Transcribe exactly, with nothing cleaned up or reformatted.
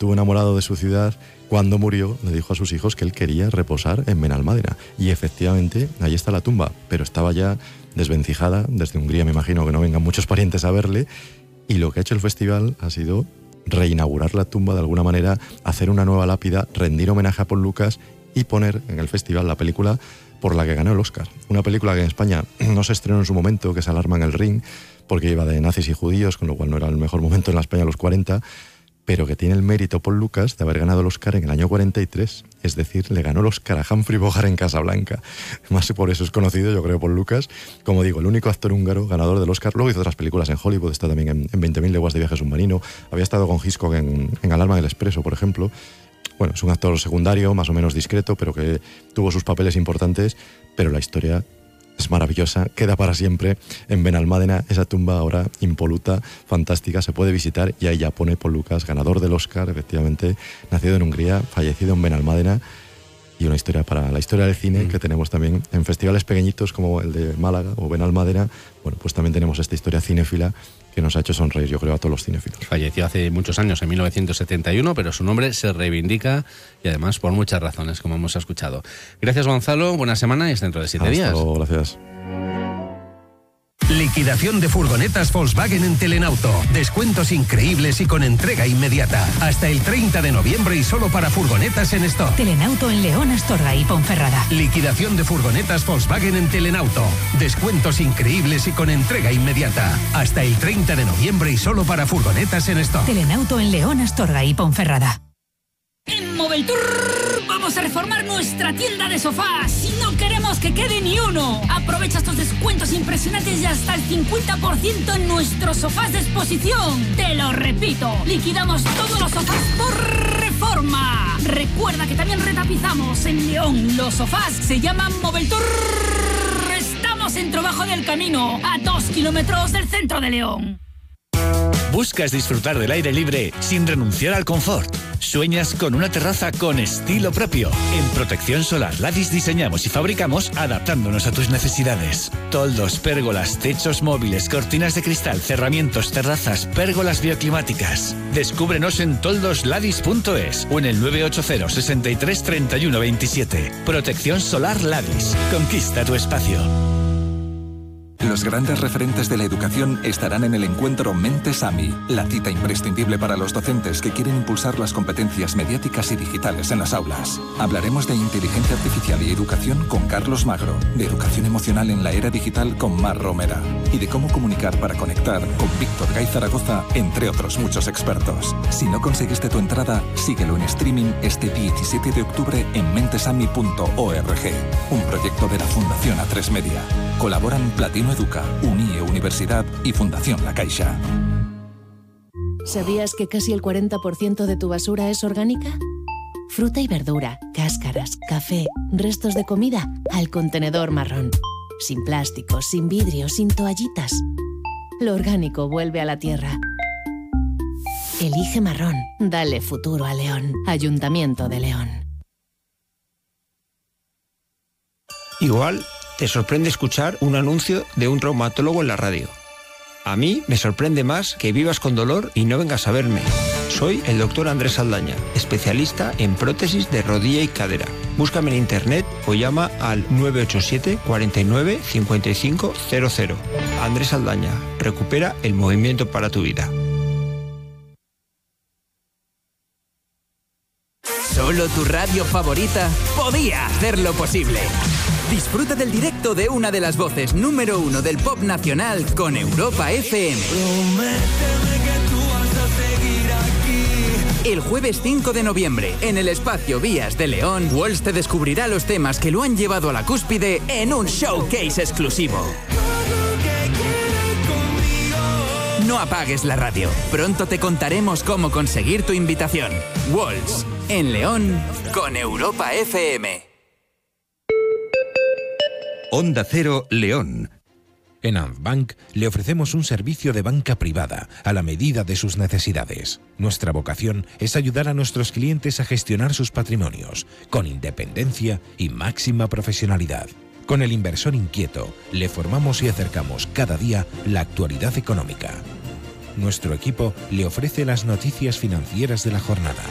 estuvo enamorado de su ciudad, cuando murió le dijo a sus hijos que él quería reposar en Benalmádena. Y efectivamente, ahí está la tumba, pero estaba ya desvencijada. Desde Hungría me imagino que no vengan muchos parientes a verle. Y lo que ha hecho el festival ha sido reinaugurar la tumba de alguna manera, hacer una nueva lápida, rendir homenaje a Paul Lucas y poner en el festival la película por la que ganó el Oscar. Una película que en España no se estrenó en su momento, que es Alarma en el Ring, porque iba de nazis y judíos, con lo cual no era el mejor momento en la España de los cuarenta, pero que tiene el mérito Paul Lucas de haber ganado el Oscar en el año cuarenta y tres. Es decir, le ganó el Oscar a Humphrey Bogart en Casablanca. Más por eso es conocido, yo creo, Paul Lucas. Como digo, el único actor húngaro ganador del Oscar. Luego hizo otras películas en Hollywood, está también en, en veinte mil leguas de viaje submarino. Había estado con Hitchcock en, en Alarma del Expreso, por ejemplo. Bueno, es un actor secundario, más o menos discreto, pero que tuvo sus papeles importantes, pero la historia es maravillosa, queda para siempre en Benalmádena, esa tumba ahora impoluta, fantástica, se puede visitar y ahí ya pone Paul Lucas, ganador del Oscar, efectivamente, nacido en Hungría, fallecido en Benalmádena, y una historia para la historia del cine mm. que tenemos también en festivales pequeñitos como el de Málaga o Benalmádena. Bueno, pues también tenemos esta historia cinéfila que nos ha hecho sonreír, yo creo, a todos los cinéfilos. Falleció hace muchos años, en mil novecientos setenta y uno, pero su nombre se reivindica y además por muchas razones, como hemos escuchado. Gracias, Gonzalo, buena semana y hasta dentro de siete Hasta días. luego, gracias. Liquidación de furgonetas Volkswagen en Telenauto. Descuentos increíbles y con entrega inmediata. Hasta el treinta de noviembre y solo para furgonetas en stock. Telenauto en León, Astorga y Ponferrada. Liquidación de furgonetas Volkswagen en Telenauto. Descuentos increíbles y con entrega inmediata. Hasta el treinta de noviembre y solo para furgonetas en stock. Telenauto en León, Astorga y Ponferrada. En Moveltour vamos a reformar nuestra tienda de sofás y no queremos que quede ni uno. Aprovecha estos descuentos impresionantes y hasta el cincuenta por ciento en nuestros sofás de exposición. Te lo repito, liquidamos todos los sofás por reforma. Recuerda que también retapizamos en León. Los sofás se llaman Moveltour. Estamos en Trabajo del Camino, a dos kilómetros del centro de León. ¿Buscas disfrutar del aire libre sin renunciar al confort? ¿Sueñas con una terraza con estilo propio? En Protección Solar Ladis diseñamos y fabricamos adaptándonos a tus necesidades. Toldos, pérgolas, techos móviles, cortinas de cristal, cerramientos, terrazas, pérgolas bioclimáticas. Descúbrenos en toldos ladis punto es o en el nueve ocho cero, sesenta y tres, treinta y uno veintisiete. Protección Solar Ladis. Conquista tu espacio. Los grandes referentes de la educación estarán en el encuentro Mentes A M I, la cita imprescindible para los docentes que quieren impulsar las competencias mediáticas y digitales en las aulas. Hablaremos de inteligencia artificial y educación con Carlos Magro, de educación emocional en la era digital con Mar Romera y de cómo comunicar para conectar con Víctor Gay Zaragoza, entre otros muchos expertos. Si no conseguiste tu entrada, síguelo en streaming este diecisiete de octubre en mentesami punto org, un proyecto de la Fundación A tres Media. Colaboran Platino Educa, Unie Universidad y Fundación La Caixa. ¿Sabías que casi el cuarenta por ciento de tu basura es orgánica? Fruta y verdura, cáscaras, café, restos de comida, al contenedor marrón. Sin plásticos, sin vidrio, sin toallitas. Lo orgánico vuelve a la tierra. Elige marrón. Dale futuro a León. Ayuntamiento de León. Igual te sorprende escuchar un anuncio de un traumatólogo en la radio. A mí me sorprende más que vivas con dolor y no vengas a verme. Soy el doctor Andrés Saldaña, especialista en prótesis de rodilla y cadera. Búscame en internet o llama al nueve ocho siete, cuarenta y nueve, cincuenta y cinco cero cero. Andrés Saldaña, recupera el movimiento para tu vida. Solo tu radio favorita podía hacerlo posible. Disfruta del directo de una de las voces número uno del pop nacional con Europa F M. El jueves cinco de noviembre, en el espacio Vías de León, Walls te descubrirá los temas que lo han llevado a la cúspide en un showcase exclusivo. No apagues la radio. Pronto te contaremos cómo conseguir tu invitación. Walls, en León, con Europa F M. Onda Cero, León. En Antbank le ofrecemos un servicio de banca privada a la medida de sus necesidades. Nuestra vocación es ayudar a nuestros clientes a gestionar sus patrimonios con independencia y máxima profesionalidad. Con el inversor inquieto, le formamos y acercamos cada día la actualidad económica. Nuestro equipo le ofrece las noticias financieras de la jornada,